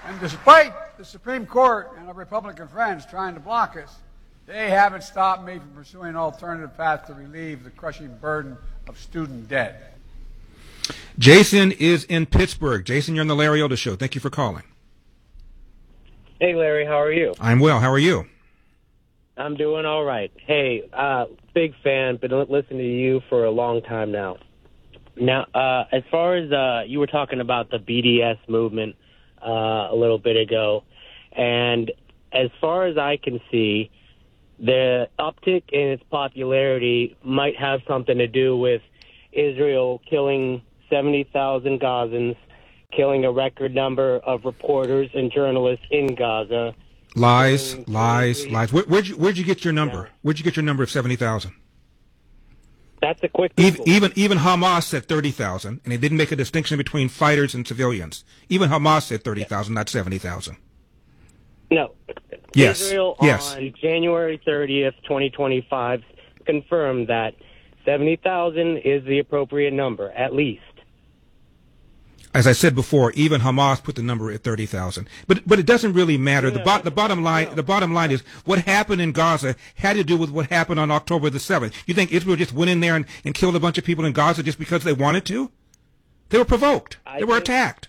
And despite the Supreme Court and our Republican friends trying to block us, they haven't stopped me from pursuing an alternative path to relieve the crushing burden of student debt. Jason is in Pittsburgh. Jason, you're on the Larry Elder Show. Thank you for calling. Hey, Larry, how are you? I'm well. How are you? I'm doing all right. Hey, big fan, been listening to you for a long time now. Now, as far as you were talking about the BDS movement a little bit ago, and as far as I can see, the uptick in its popularity might have something to do with Israel killing 70,000 Gazans, killing a record number of reporters and journalists in Gaza. Lies. Where'd you get your number? Yeah. Where'd you get your number of 70,000? That's a quick Google. Even Hamas said 30,000, and it didn't make a distinction between fighters and civilians. Even Hamas said 30,000, not 70,000. No. Yes. Israel on January 30th, 2025, confirmed that 70,000 is the appropriate number, at least. As I said before, even Hamas put the number at 30,000. But it doesn't really matter. Yeah, The bottom line is what happened in Gaza had to do with what happened on October the 7th. You think Israel just went in there and killed a bunch of people in Gaza just because they wanted to? They were provoked. They were attacked.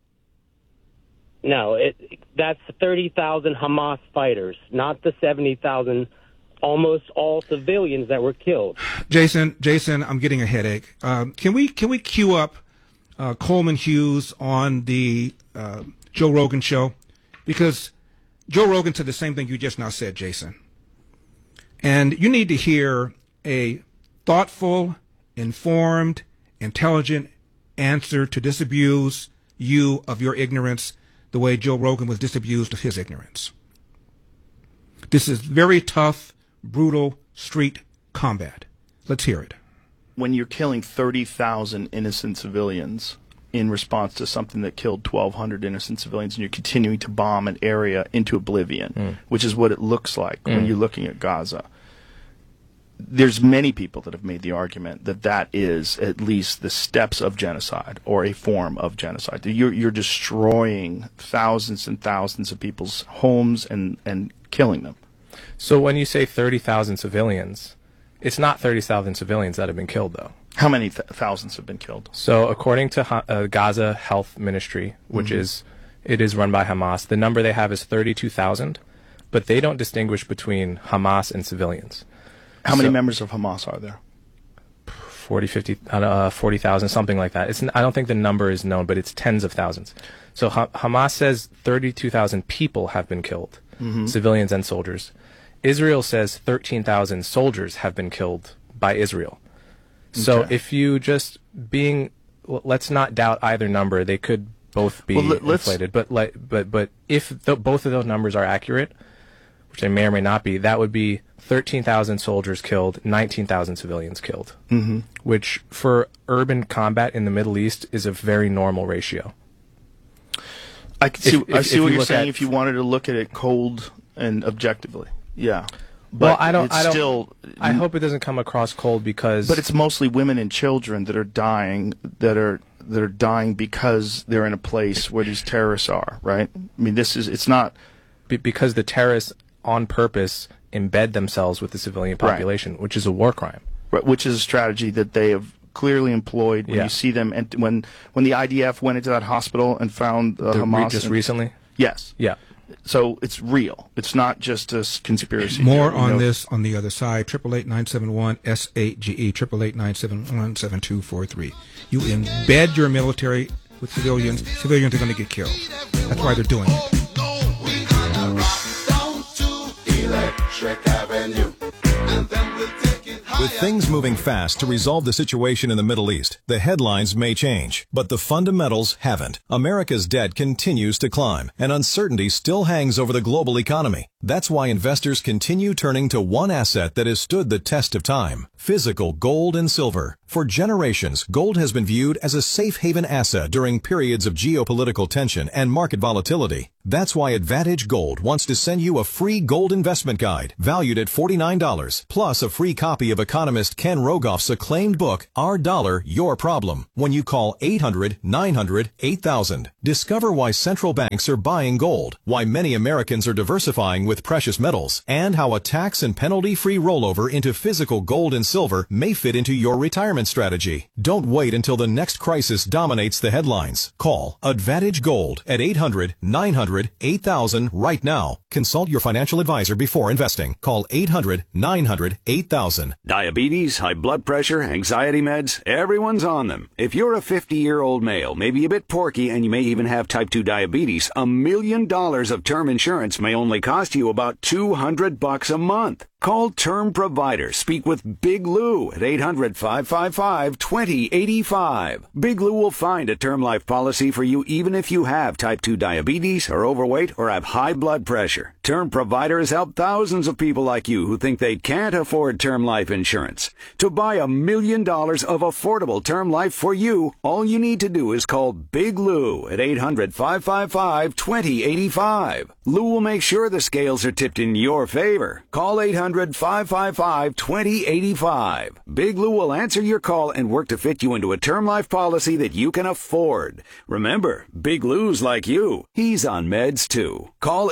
No, that's 30,000 Hamas fighters, not the 70,000 almost all civilians that were killed. Jason, I'm getting a headache. Can we queue up Coleman Hughes on the Joe Rogan show? Because Joe Rogan said the same thing you just now said, Jason. And you need to hear a thoughtful, informed, intelligent answer to disabuse you of your ignorance the way Joe Rogan was disabused of his ignorance. This is very tough, brutal street combat. Let's hear it. When you're killing 30,000 innocent civilians in response to something that killed 1,200 innocent civilians, and you're continuing to bomb an area into oblivion, which is what it looks like when you're looking at Gaza, there's many people that have made the argument that that is at least the steps of genocide or a form of genocide. You're destroying thousands and thousands of people's homes and killing them. So when you say 30,000 civilians, it's not 30,000 civilians that have been killed, though. How many thousands have been killed? So according to Gaza Health Ministry, which it is run by Hamas, the number they have is 32,000, but they don't distinguish between Hamas and civilians. How many members of Hamas are there? 40,000, something like that. I don't think the number is known, but it's tens of thousands. So Hamas says 32,000 people have been killed, civilians and soldiers. Israel says 13,000 soldiers have been killed by Israel. So if you let's not doubt either number. They could both be inflated. But if both of those numbers are accurate, which they may or may not be, that would be 13,000 soldiers killed, 19,000 civilians killed, which for urban combat in the Middle East is a very normal ratio. I see what you're saying if you wanted to look at it cold and objectively. Yeah. But I hope it doesn't come across cold because... But it's mostly women and children that are dying, that are dying because they're in a place where these terrorists are, right? I mean, it's not... Because the terrorists on purpose embed themselves with the civilian population, which is a war crime. Right, which is a strategy that they have clearly employed when you see them. And when the IDF went into that hospital and found Hamas... Just recently? Yes. Yeah. So it's real. It's not just a conspiracy. More on this on the other side. 888-971-SAGE, 888-971-7243. You embed your military with civilians. Civilians are going to get killed. That's why they're doing it. With things moving fast to resolve the situation in the Middle East, the headlines may change, but the fundamentals haven't. America's debt continues to climb, and uncertainty still hangs over the global economy. That's why investors continue turning to one asset that has stood the test of time: physical gold and silver. For generations, gold has been viewed as a safe haven asset during periods of geopolitical tension and market volatility. That's why Advantage Gold wants to send you a free gold investment guide valued at $49, plus a free copy of economist Ken Rogoff's acclaimed book, Our Dollar, Your Problem, when you call 800-900-8000. Discover why central banks are buying gold, why many Americans are diversifying with precious metals, and how a tax and penalty-free rollover into physical gold and silver may fit into your retirement strategy. Don't wait until the next crisis dominates the headlines. Call Advantage Gold at 800-900-8000 right now. Consult your financial advisor before investing. Call 800-900-8000. Diabetes, high blood pressure, anxiety meds, everyone's on them. If you're a 50-year-old male, maybe a bit porky, and you may even have type 2 diabetes, $1 million of term insurance may only cost you about $200 a month. Call Term Provider. Speak with Big Lou at 800-555-2085. Big Lou will find a term life policy for you even if you have type 2 diabetes, are overweight, or have high blood pressure. Term Provider has helped thousands of people like you who think they can't afford term life insurance. To buy $1 million of affordable term life for you, all you need to do is call Big Lou at 800-555-2085. Lou will make sure the scales are tipped in your favor. Call 800-555-2085. Big Lou will answer your call and work to fit you into a term life policy that you can afford. Remember, Big Lou's like you. He's on meds too. Call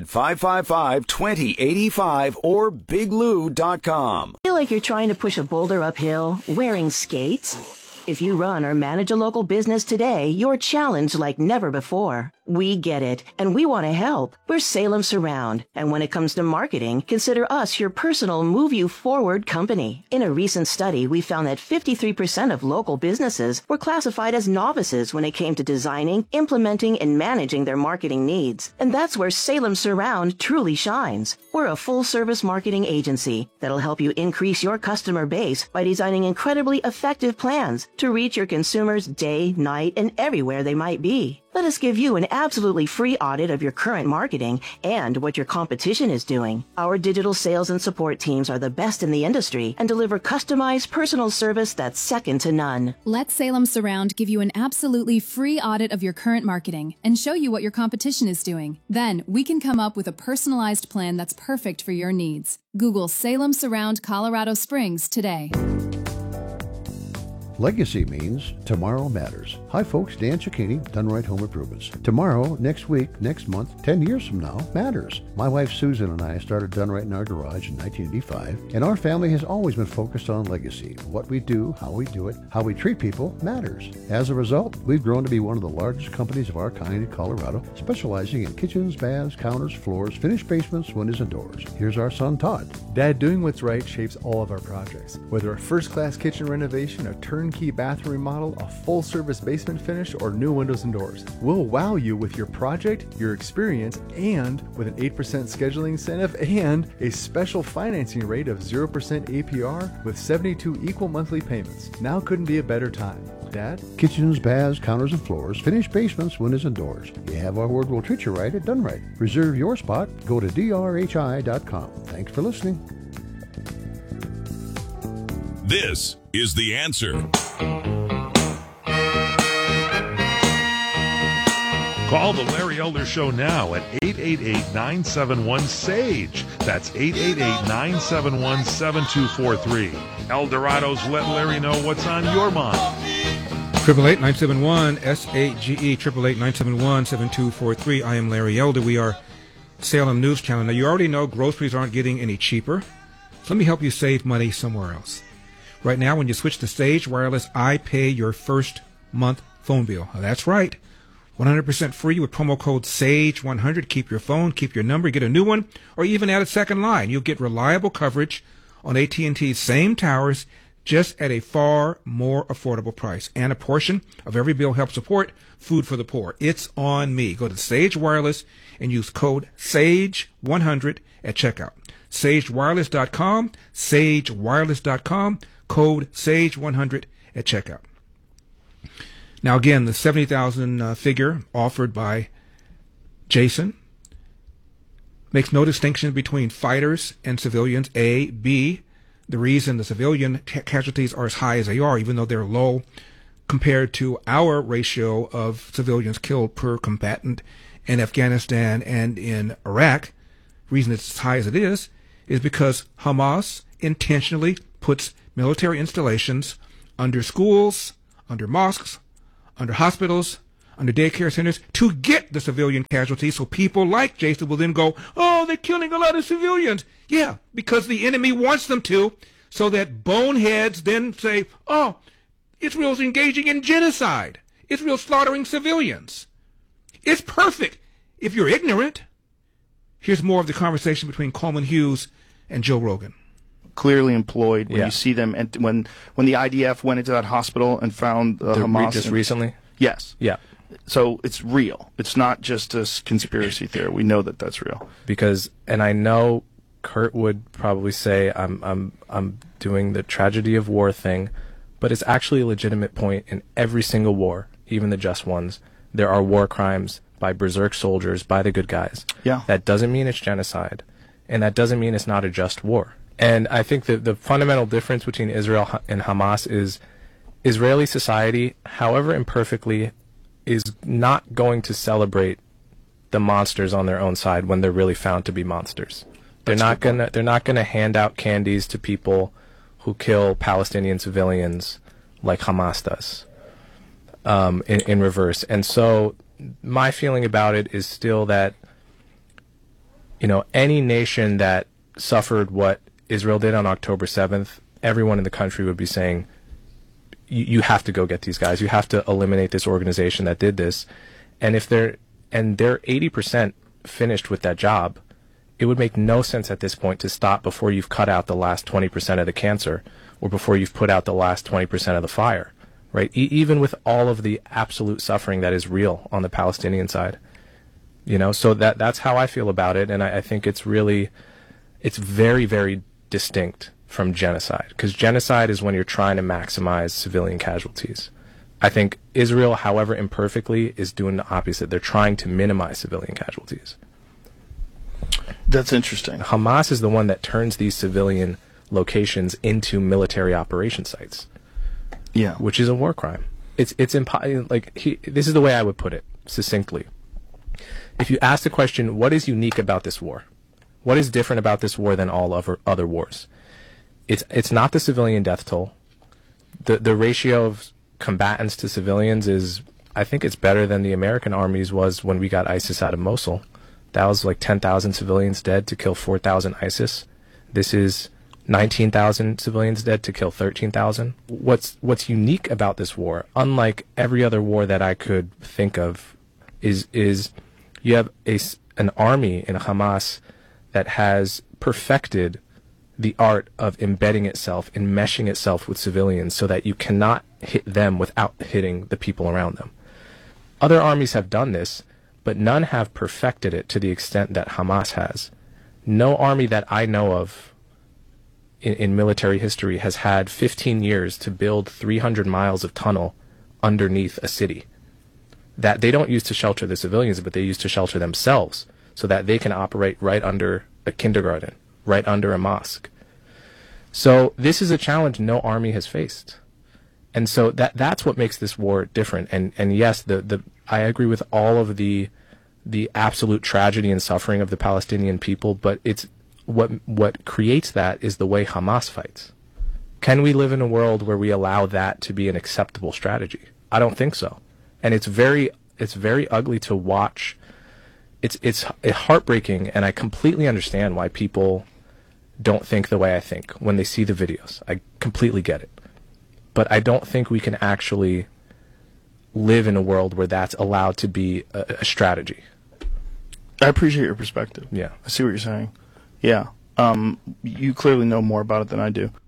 800-555-2085 or biglou.com. Feel like you're trying to push a boulder uphill wearing skates? If you run or manage a local business today, you're challenged like never before. We get it, and we want to help. We're Salem Surround, and when it comes to marketing, consider us your personal move-you-forward company. In a recent study, we found that 53% of local businesses were classified as novices when it came to designing, implementing, and managing their marketing needs. And that's where Salem Surround truly shines. We're a full-service marketing agency that'll help you increase your customer base by designing incredibly effective plans to reach your consumers day, night, and everywhere they might be. Let us give you an absolutely free audit of your current marketing and what your competition is doing. Our digital sales and support teams are the best in the industry and deliver customized personal service that's second to none. Let Salem Surround give you an absolutely free audit of your current marketing and show you what your competition is doing. Then we can come up with a personalized plan that's perfect for your needs. Google Salem Surround Colorado Springs today. Legacy means tomorrow matters. Hi folks, Dan Cicchini, Done Right Home Improvements. Tomorrow, next week, next month, 10 years from now matters. My wife Susan and I started Done Right in our garage in 1985, and our family has always been focused on legacy. What we do, how we do it, how we treat people matters. As a result, we've grown to be one of the largest companies of our kind in Colorado, specializing in kitchens, baths, counters, floors, finished basements, windows, and doors. Here's our son Todd. Dad, doing what's right shapes all of our projects. Whether a first-class kitchen renovation, a turnkey bathroom remodel, a full-service basement finish, or new windows and doors. We'll wow you with your project, your experience, and with an 8% scheduling incentive and a special financing rate of 0% APR with 72 equal monthly payments. Now couldn't be a better time. Dad? Kitchens, baths, counters, and floors, finished basements, windows, and doors. You have our word, we'll treat you right at Done Right. Reserve your spot. Go to drhi.com. Thanks for listening. This is The Answer. Call the Larry Elder Show now at 888-971-SAGE. That's 888-971-7243. El Dorado's Let Larry Know What's on Your Mind. 888-971-SAGE, 888-971-7243. I am Larry Elder. We are Salem News Channel. Now, you already know groceries aren't getting any cheaper. So let me help you save money somewhere else. Right now, when you switch to Sage Wireless, I pay your first month phone bill. Now, that's right. 100% free with promo code SAGE100. Keep your phone, keep your number, get a new one, or even add a second line. You'll get reliable coverage on AT&T's same towers, just at a far more affordable price. And a portion of every bill helps support food for the poor. It's on me. Go to Sage Wireless and use code SAGE100 at checkout. SageWireless.com, SageWireless.com, code SAGE100 at checkout. Now, again, the $70,000 figure offered by Jason makes no distinction between fighters and civilians, A. B, the reason the civilian casualties are as high as they are, even though they're low compared to our ratio of civilians killed per combatant in Afghanistan and in Iraq, the reason it's as high as it is because Hamas intentionally puts military installations under schools, under mosques, under hospitals, under daycare centers to get the civilian casualties, so people like Jason will then go, oh, they're killing a lot of civilians. Yeah, because the enemy wants them to, so that boneheads then say, oh, Israel's engaging in genocide. Israel's slaughtering civilians. It's perfect if you're ignorant. Here's more of the conversation between Coleman Hughes and Joe Rogan. Clearly employed when you see them, and when the IDF went into that hospital and found Hamas. Just recently? Yes. Yeah. So it's real. It's not just a conspiracy theory. We know that that's real. Because, and I know Kurt would probably say I'm doing the tragedy of war thing, but it's actually a legitimate point in every single war, even the just ones. There are war crimes by berserk soldiers, by the good guys. Yeah. That doesn't mean it's genocide, and that doesn't mean it's not a just war. And I think that the fundamental difference between Israel and Hamas is Israeli society, however imperfectly, is not going to celebrate the monsters on their own side when they're really found to be monsters. They're not gonna hand out candies to people who kill Palestinian civilians like Hamas does, in reverse. And so my feeling about it is still that, you know, any nation that suffered what Israel did on October 7th, everyone in the country would be saying, you have to go get these guys. You have to eliminate this organization that did this. And if they're 80% finished with that job, it would make no sense at this point to stop before you've cut out the last 20% of the cancer, or before you've put out the last 20% of the fire, right? Even with all of the absolute suffering that is real on the Palestinian side, you know. So that's how I feel about it, and I think it's very, very distinct from genocide, because genocide is when you're trying to maximize civilian casualties. I think Israel, however imperfectly, is doing the opposite. They're trying to minimize civilian casualties. That's interesting. Hamas is the one that turns these civilian locations into military operation sites. Yeah, which is a war crime. It's this is the way I would put it succinctly. If you ask the question, what is unique about this war? What is different about this war than all other wars? It's not the civilian death toll. The ratio of combatants to civilians is, I think it's better than the American armies was when we got ISIS out of Mosul. That was like 10,000 civilians dead to kill 4,000 ISIS. This is 19,000 civilians dead to kill 13,000. What's unique about this war, unlike every other war that I could think of, is you have an army in Hamas that has perfected the art of embedding itself and meshing itself with civilians so that you cannot hit them without hitting the people around them. Other armies have done this, but none have perfected it to the extent that Hamas has. No army that I know of in military history has had 15 years to build 300 miles of tunnel underneath a city that they don't use to shelter the civilians, but they use to shelter themselves so that they can operate right under a kindergarten, right under a mosque. So this is a challenge no army has faced. And so that's what makes this war different. And yes, I agree with all of the absolute tragedy and suffering of the Palestinian people, but it's what creates that is the way Hamas fights. Can we live in a world where we allow that to be an acceptable strategy? I don't think so. And it's very ugly to watch. It's heartbreaking, and I completely understand why people don't think the way I think when they see the videos. I completely get it. But I don't think we can actually live in a world where that's allowed to be a strategy. I appreciate your perspective. Yeah. I see what you're saying. Yeah. You clearly know more about it than I do.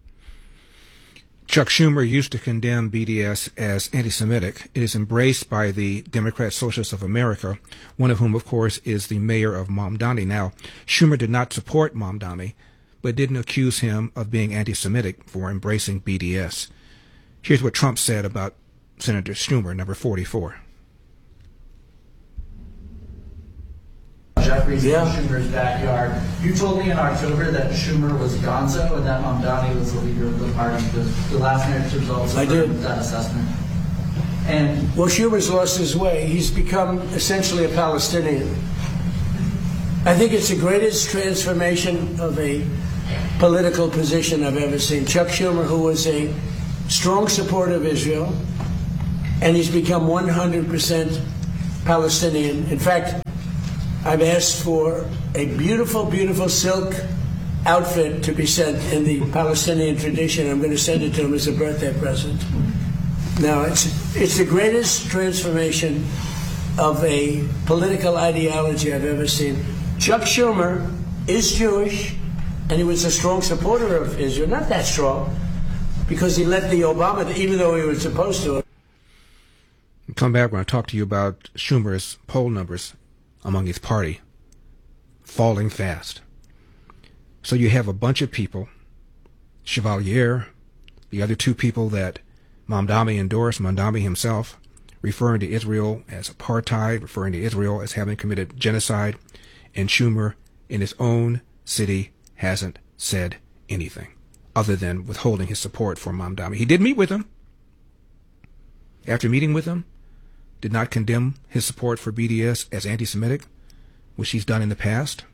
Chuck Schumer used to condemn BDS as anti-Semitic. It is embraced by the Democrat Socialists of America, one of whom, of course, is the mayor of Mamdani. Now, Schumer did not support Mamdani, but didn't accuse him of being anti-Semitic for embracing BDS. Here's what Trump said about Senator Schumer, number 44. Jeffries in Schumer's backyard. You told me in October that Schumer was gonzo and that Mamdani was the leader of the party. The last night's results affirmed that assessment. And well, Schumer's lost his way. He's become essentially a Palestinian. I think it's the greatest transformation of a political position I've ever seen. Chuck Schumer, who was a strong supporter of Israel, and he's become 100% Palestinian. In fact, I've asked for a beautiful, beautiful silk outfit to be sent in the Palestinian tradition. I'm going to send it to him as a birthday present. Now, it's the greatest transformation of a political ideology I've ever seen. Chuck Schumer is Jewish, and he was a strong supporter of Israel. Not that strong, because he let the Obama, even though he was supposed to. Come back when I talk to you about Schumer's poll numbers among his party falling fast. So you have a bunch of people, Chevalier, the other two people that Mamdani endorsed, Mamdani himself, referring to Israel as apartheid, referring to Israel as having committed genocide, and Schumer in his own city hasn't said anything other than withholding his support for Mamdani. He did meet with him. After meeting with him, did not condemn his support for BDS as anti-Semitic, which he's done in the past.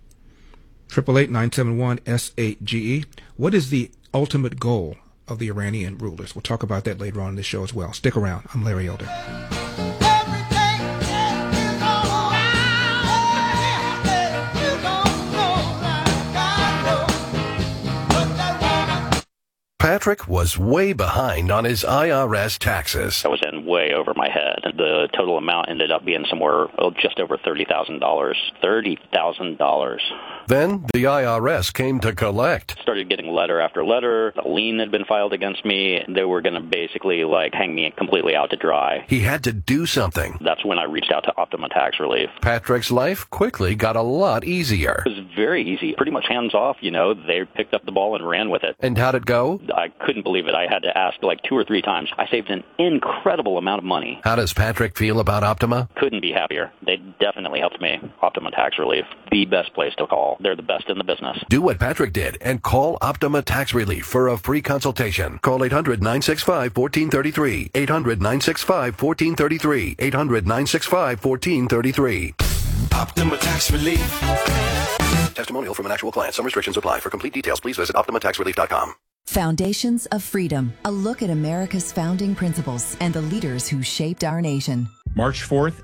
888-971-S8GE. What is the ultimate goal of the Iranian rulers? We'll talk about that later on in this show as well. Stick around. I'm Larry Elder. Patrick was way behind on his IRS taxes. I was in way over my head. The total amount ended up being somewhere just over $30,000. $30,000. Then the IRS came to collect. Started getting letter after letter. A lien had been filed against me. They were going to basically hang me completely out to dry. He had to do something. That's when I reached out to Optima Tax Relief. Patrick's life quickly got a lot easier. It was very easy. Pretty much hands off, They picked up the ball and ran with it. And how'd it go? I couldn't believe it. I had to ask 2 or 3 times. I saved an incredible amount of money. How does Patrick feel about Optima? Couldn't be happier. They definitely helped me. Optima Tax Relief, the best place to call. They're the best in the business. Do what Patrick did and call Optima Tax Relief for a free consultation. Call 800-965-1433. 800-965-1433. 800-965-1433. Optima Tax Relief. Testimonial from an actual client. Some restrictions apply. For complete details, please visit OptimaTaxRelief.com. Foundations of Freedom, a look at America's founding principles and the leaders who shaped our nation. March 4th,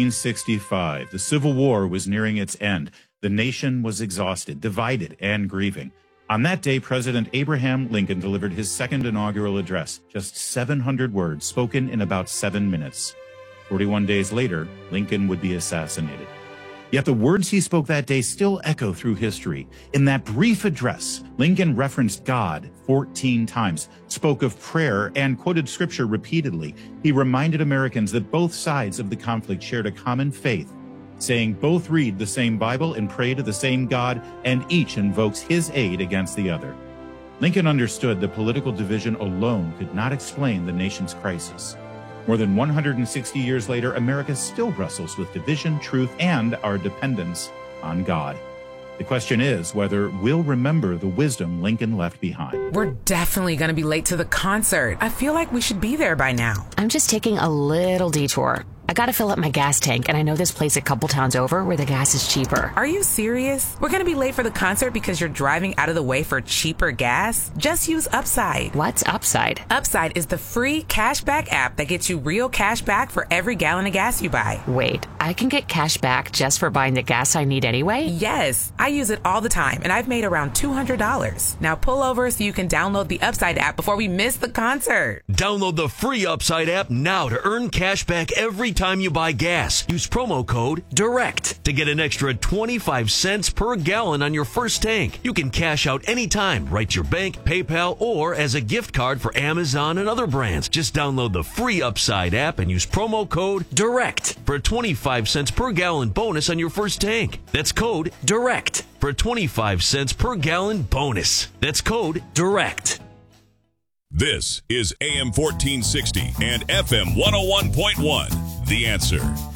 1865. The Civil War was nearing its end. The nation was exhausted, divided, and grieving. On that day, President Abraham Lincoln delivered his second inaugural address, just 700 words spoken in about 7 minutes. 41 days later, Lincoln would be assassinated. Yet the words he spoke that day still echo through history. In that brief address, Lincoln referenced God 14 times, spoke of prayer, and quoted scripture repeatedly. He reminded Americans that both sides of the conflict shared a common faith, saying both read the same Bible and pray to the same God, and each invokes his aid against the other. Lincoln understood that political division alone could not explain the nation's crisis. More than 160 years later, America still wrestles with division, truth, and our dependence on God. The question is whether we'll remember the wisdom Lincoln left behind. We're definitely going to be late to the concert. I feel like we should be there by now. I'm just taking a little detour. I gotta fill up my gas tank, and I know this place a couple towns over where the gas is cheaper. Are you serious? We're gonna be late for the concert because you're driving out of the way for cheaper gas? Just use Upside. What's Upside? Upside is the free cashback app that gets you real cash back for every gallon of gas you buy. Wait, I can get cash back just for buying the gas I need anyway? Yes, I use it all the time, and I've made around $200. Now pull over so you can download the Upside app before we miss the concert. Download the free Upside app now to earn cash back every time you buy gas. Use promo code DIRECT to get an extra 25 cents per gallon on your first tank. You can cash out anytime, right to your bank, PayPal, or as a gift card for Amazon and other brands. Just download the free Upside app and use promo code DIRECT for a 25 cents per gallon bonus on your first tank. That's code DIRECT for a 25 cents per gallon bonus. That's code DIRECT. This is AM 1460 and FM 101.1. The Answer.